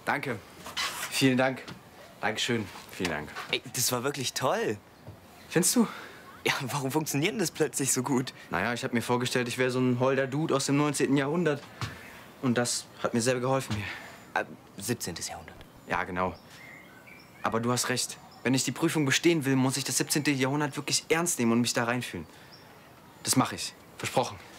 Danke. Vielen Dank. Dankeschön. Vielen Dank. Ey, das war wirklich toll. Findest du? Ja, warum funktioniert denn das plötzlich so gut? Naja, ich habe mir vorgestellt, ich wäre so ein holder Dude aus dem 19. Jahrhundert. Und das hat mir sehr geholfen hier. 17. Jahrhundert. Ja, genau. Aber du hast recht. Wenn ich die Prüfung bestehen will, muss ich das 17. Jahrhundert wirklich ernst nehmen und mich da reinfühlen. Das mache ich. Versprochen.